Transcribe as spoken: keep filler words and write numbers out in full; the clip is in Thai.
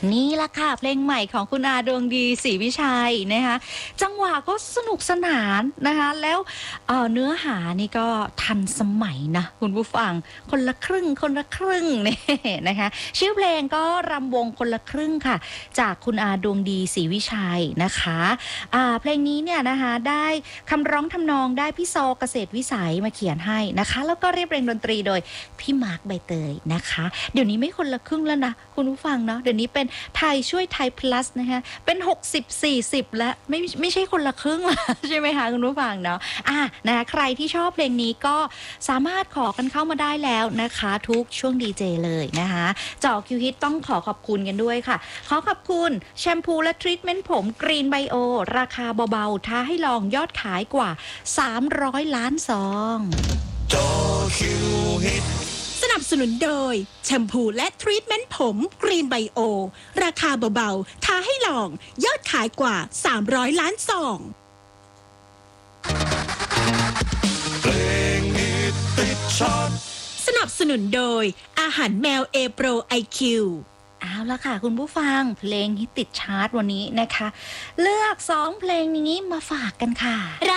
นี่ละค่ะเพลงใหม่ของคุณอาดวงดีศรีวิชัยนะคะจังหวะก็สนุกสนานนะคะแล้วเอ่อเนื้อหานี่ก็ทันสมัยนะคุณผู้ฟังคนละครึ่งคนละครึ่งนี่นะคะชื่อเพลงก็รำวงคนละครึ่งค่ะจากคุณอาดวงดีศรีวิชัยนะคะอ่าเพลงนี้เนี่ยนะคะได้คำร้องทำนองได้พี่ซอเกษตรวิสัยมาเขียนให้นะคะแล้วก็เรียบเรียงดนตรีโดยพี่มาร์คใบเตยนะคะเดี๋ยวนี้ไม่คนละครึ่งแล้วนะคุณผู้ฟังเนาะเดี๋ยวนี้เป็นไทยช่วยไทย plus นะคะเป็นหกสิบ สี่สิบแล้วไม่ไม่ใช่คนละครึ่งแล้วใช่ไหมคะคุณผู้ฟังเนาะอ่ะนะคะใครที่ชอบเพลงนี้ก็สามารถขอกันเข้ามาได้แล้วนะคะทุกช่วงดีเจเลยนะคะเจาะคิวฮิตต้องขอขอบคุณกันด้วยค่ะขอขอบคุณแชมพูและทรีทเมนต์ผมกรีนไบโอราคาเบาๆท้าให้ลองยอดขายกว่าสามร้อยล้านซองเจาะคิวฮิตสนับสนุนโดยแชมพูและทรีทเมนต์ผมกรีนไบโอราคาเบาๆท้าให้ลองยอดขายกว่าสามร้อยล้านซองเพลงฮิตติดชาร์ตสนับสนุนโดยอาหารแมวเอโปรไอคิวเอาละค่ะคุณผู้ฟังเพลงฮิตติดชาร์ตวันนี้นะคะเลือกสองเพลงนี้มาฝากกันค่ะ